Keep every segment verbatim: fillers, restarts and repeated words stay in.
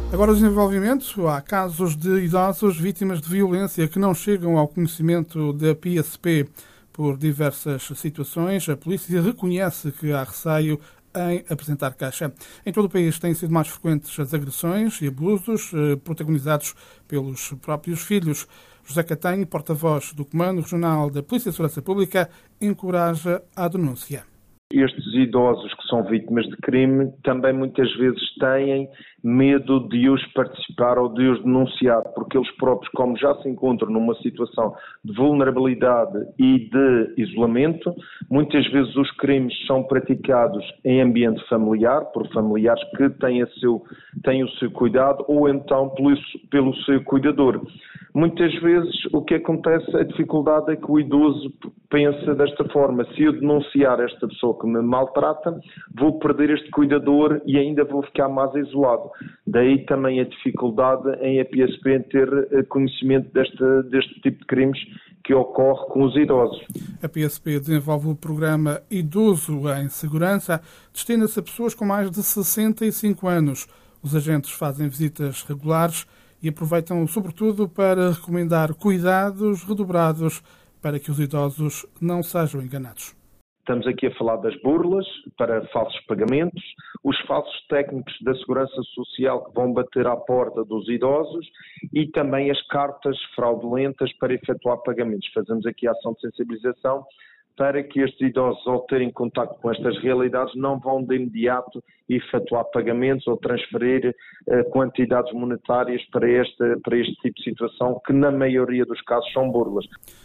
Agora o desenvolvimento. Há casos de idosos vítimas de violência que não chegam ao conhecimento da P S P. Por diversas situações, a polícia reconhece que há receio em apresentar queixa. Em todo o país têm sido mais frequentes as agressões e abusos protagonizados pelos próprios filhos. José Catanho, porta-voz do Comando Regional da Polícia de Segurança Pública, encoraja a denúncia. Estes idosos que são vítimas de crime também muitas vezes têm medo de os participar ou de os denunciar, porque eles próprios, como já se encontram numa situação de vulnerabilidade e de isolamento, muitas vezes os crimes são praticados em ambiente familiar, por familiares que têm, a seu, têm o seu cuidado ou então pelo, pelo seu cuidador. Muitas vezes o que acontece, a dificuldade é que o idoso pensa desta forma: se eu denunciar esta pessoa que me maltrata, vou perder este cuidador e ainda vou ficar mais isolado. Daí também a dificuldade em a P S P em ter conhecimento deste, deste tipo de crimes que ocorre com os idosos. A P S P desenvolve o programa Idoso em Segurança, destina-se a pessoas com mais de sessenta e cinco anos. Os agentes fazem visitas regulares e aproveitam sobretudo para recomendar cuidados redobrados para que os idosos não sejam enganados. Estamos aqui a falar das burlas para falsos pagamentos, os falsos técnicos da Segurança Social que vão bater à porta dos idosos e também as cartas fraudulentas para efetuar pagamentos. Fazemos aqui a ação de sensibilização para que estes idosos, ao terem contacto com estas realidades, não vão de imediato efetuar pagamentos ou transferir uh, quantidades monetárias para este, para este tipo de situação, que na maioria dos casos são burlas.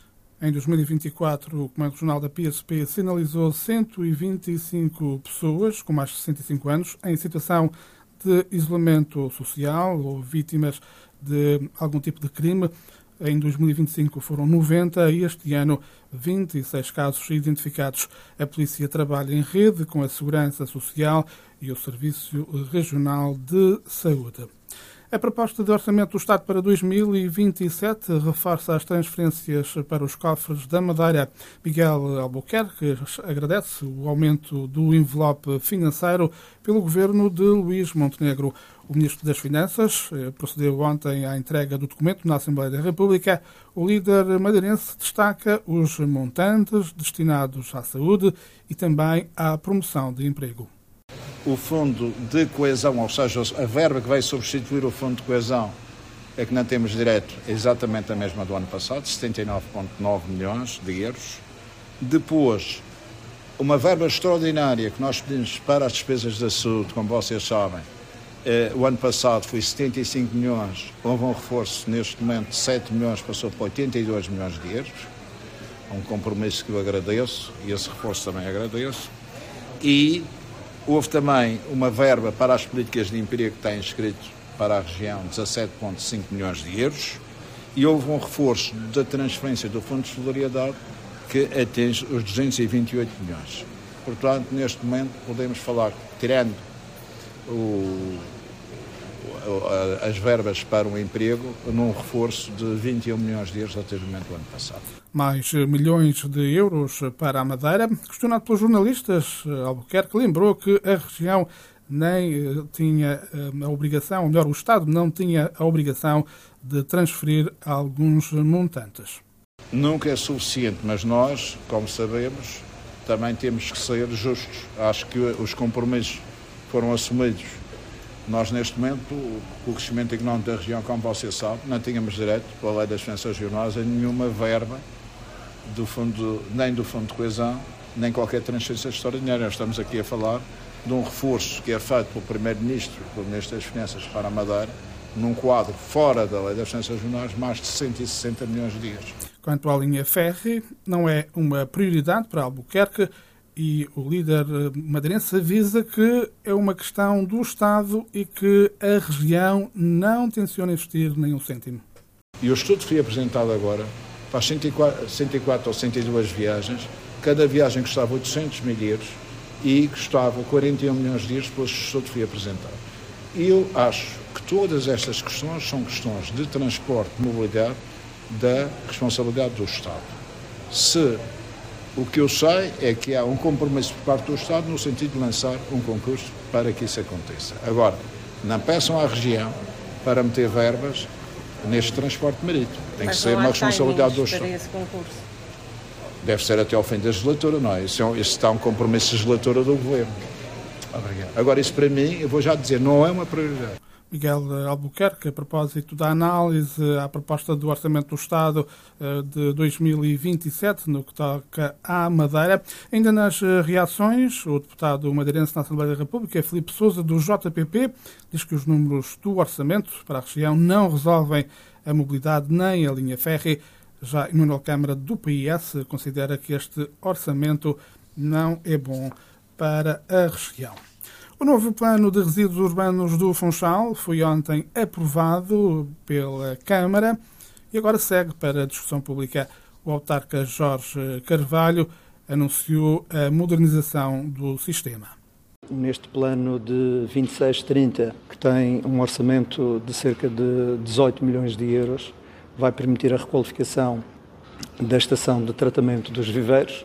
Em dois mil e vinte e quatro, o Comando Regional da P S P sinalizou cento e vinte e cinco pessoas com mais de sessenta e cinco anos em situação de isolamento social ou vítimas de algum tipo de crime. Em dois mil e vinte e cinco foram noventa e este ano vinte e seis casos identificados. A polícia trabalha em rede com a Segurança Social e o Serviço Regional de Saúde. A proposta de orçamento do Estado para dois mil e vinte e sete reforça as transferências para os cofres da Madeira. Miguel Albuquerque agradece o aumento do envelope financeiro pelo governo de Luís Montenegro. O Ministro das Finanças procedeu ontem à entrega do documento na Assembleia da República. O líder madeirense destaca os montantes destinados à saúde e também à promoção de emprego. O Fundo de Coesão, ou seja, a verba que vai substituir o Fundo de Coesão, é que não temos direito, é exatamente a mesma do ano passado, setenta e nove vírgula nove milhões de euros. Depois, uma verba extraordinária que nós pedimos para as despesas da saúde, como vocês sabem, eh, o ano passado foi setenta e cinco milhões, houve um reforço neste momento de sete milhões, passou para oitenta e dois milhões de euros. É um compromisso que eu agradeço e esse reforço também agradeço. E houve também uma verba para as políticas de emprego que está inscrito para a região, dezassete vírgula cinco milhões de euros, e houve um reforço da transferência do Fundo de Solidariedade que atinge os duzentos e vinte e oito milhões. Portanto, neste momento, podemos falar, tirando o, as verbas para o emprego, num reforço de vinte e um milhões de euros relativamente ao ano passado. Mais milhões de euros para a Madeira. Questionado pelos jornalistas, Albuquerque lembrou que a região nem tinha a obrigação, ou melhor, o Estado não tinha a obrigação de transferir alguns montantes. Nunca é suficiente, mas nós, como sabemos, também temos que ser justos. Acho que os compromissos foram assumidos. Nós, neste momento, o crescimento económico da região, como você sabe, não tínhamos direito, pela Lei das Finanças Regionais, a nenhuma verba do fundo, nem do Fundo de Coesão, nem qualquer transferência extraordinária. Nós estamos aqui a falar de um reforço que é feito pelo Primeiro-Ministro, pelo Ministro das Finanças para a Madeira, num quadro fora da Lei das Finanças Regionais, mais de cento e sessenta milhões de euros. Quanto à linha férrea, não é uma prioridade para Albuquerque e o líder madeirense avisa que é uma questão do Estado e que a região não tenciona investir nem um cêntimo. E o estudo que foi apresentado agora faz cento e quatro ou cento e duas viagens, cada viagem custava oitocentos mil euros e custava quarenta e um milhões de euros pelo estudo que foi apresentado. E eu acho que todas estas questões são questões de transporte e mobilidade da responsabilidade do Estado. Se o que eu sei é que há um compromisso por parte do Estado no sentido de lançar um concurso para que isso aconteça. Agora, não peçam à região para meter verbas neste transporte marítimo. Tem Mas que ser uma responsabilidade do Estado. esse concurso. Deve ser até ao fim da legislatura, não é? Isso, é um, isso está um compromisso de legislatura do Governo. Obrigado. Agora, isso para mim, eu vou já dizer, não é uma prioridade. Miguel Albuquerque, a propósito da análise à proposta do Orçamento do Estado de dois mil e vinte e sete, no que toca à Madeira. Ainda nas reações, o deputado madeirense na Assembleia da República, Filipe Sousa, do J P P, diz que os números do orçamento para a região não resolvem a mobilidade nem a linha férrea. Já Emanuel Câmara, do P I S, considera que este orçamento não é bom para a região. O novo plano de resíduos urbanos do Funchal foi ontem aprovado pela Câmara e agora segue para a discussão pública. O autarca Jorge Carvalho anunciou a modernização do sistema. Neste plano de vinte e seis trinta, que tem um orçamento de cerca de dezoito milhões de euros, vai permitir a requalificação da estação de tratamento dos viveiros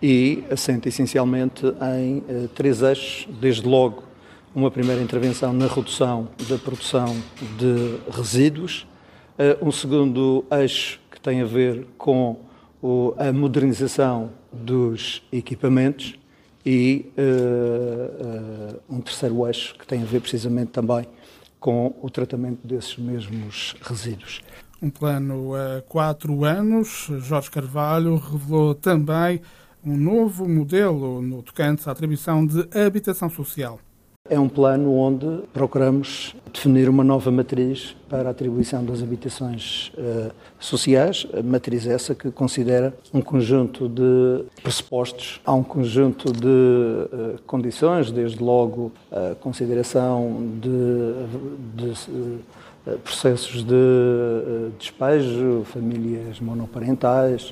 e assenta essencialmente em eh, três eixos, desde logo uma primeira intervenção na redução da produção de resíduos, eh, um segundo eixo que tem a ver com o, a modernização dos equipamentos e eh, eh, um terceiro eixo que tem a ver precisamente também com o tratamento desses mesmos resíduos. Um plano a quatro anos. Jorge Carvalho revelou também um novo modelo no tocante à atribuição de habitação social. É um plano onde procuramos definir uma nova matriz para a atribuição das habitações uh, sociais, a matriz essa que considera um conjunto de pressupostos, há um conjunto de uh, condições, desde logo a consideração de, de uh, processos de uh, despejo, famílias monoparentais.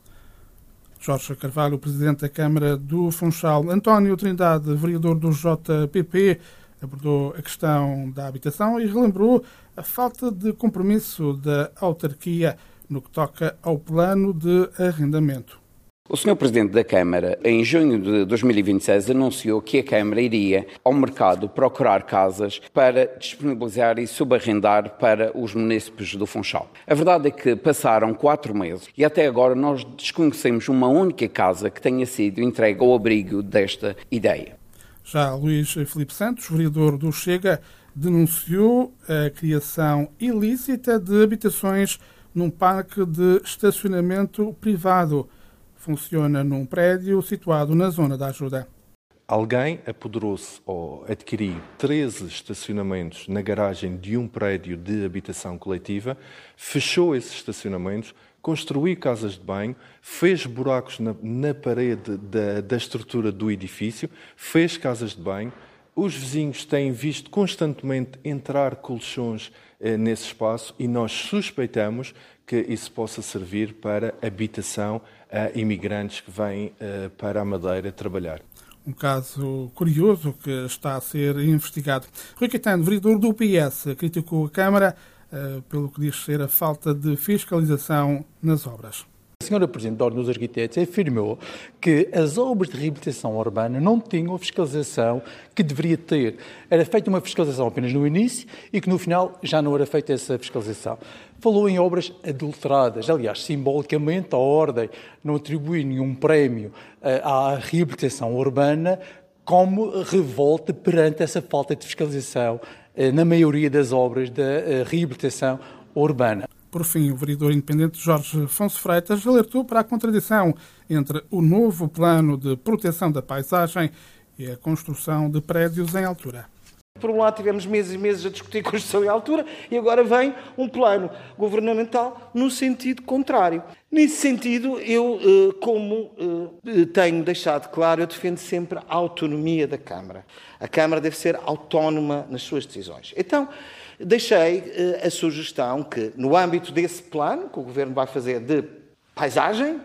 Jorge Carvalho, presidente da Câmara do Funchal. António Trindade, vereador do J P P, abordou a questão da habitação e relembrou a falta de compromisso da autarquia no que toca ao plano de arrendamento. O senhor Presidente da Câmara, em junho de dois mil e vinte e seis, anunciou que a Câmara iria ao mercado procurar casas para disponibilizar e subarrendar para os munícipes do Funchal. A verdade é que passaram quatro meses e até agora nós desconhecemos uma única casa que tenha sido entregue ao abrigo desta ideia. Já Luís Filipe Santos, vereador do Chega, denunciou a criação ilícita de habitações num parque de estacionamento privado. Funciona num prédio situado na zona da ajuda. Alguém apoderou-se ou adquiriu treze estacionamentos na garagem de um prédio de habitação coletiva, fechou esses estacionamentos, construiu casas de banho, fez buracos na, na parede da, da estrutura do edifício, fez casas de banho. Os vizinhos têm visto constantemente entrar colchões eh, nesse espaço e nós suspeitamos que isso possa servir para habitação a imigrantes que vêm uh, para a Madeira trabalhar. Um caso curioso que está a ser investigado. Rui Caetano, vereador do P S, criticou a Câmara uh, pelo que diz ser a falta de fiscalização nas obras. A senhora Presidente da Ordem dos Arquitetos afirmou que as obras de reabilitação urbana não tinham a fiscalização que deveria ter. Era feita uma fiscalização apenas no início e que no final já não era feita essa fiscalização. Falou em obras adulteradas. Aliás, simbolicamente, a Ordem não atribui nenhum prémio à reabilitação urbana como revolta perante essa falta de fiscalização na maioria das obras da reabilitação urbana. Por fim, o vereador independente Jorge Afonso Freitas alertou para a contradição entre o novo plano de proteção da paisagem e a construção de prédios em altura. Por um lado tivemos meses e meses a discutir construção em altura e agora vem um plano governamental no sentido contrário. Nesse sentido, eu, como tenho deixado claro, eu defendo sempre a autonomia da Câmara. A Câmara deve ser autónoma nas suas decisões. Então, deixei a sugestão que, no âmbito desse plano que o Governo vai fazer de paisagem,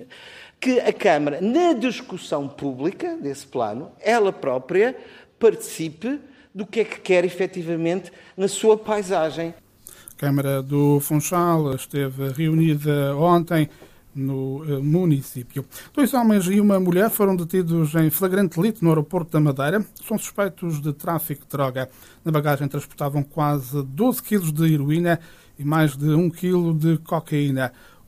que a Câmara, na discussão pública desse plano, ela própria participe do que é que quer efetivamente na sua paisagem. A Câmara do Funchal esteve reunida ontem no eh, município. Dois homens e uma mulher foram detidos em flagrante delito no aeroporto da Madeira. São suspeitos de tráfico de droga. Na bagagem transportavam quase doze quilos de heroína e mais de um quilo de cocaína.